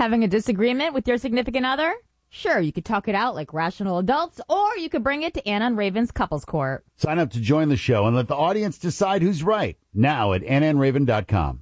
Having a disagreement with your significant other? Sure, you could talk it out like rational adults, or you could bring it to Ann on Raven's Couples Court. Sign up to join the show and let the audience decide who's right. Now at AnnandRaven.com.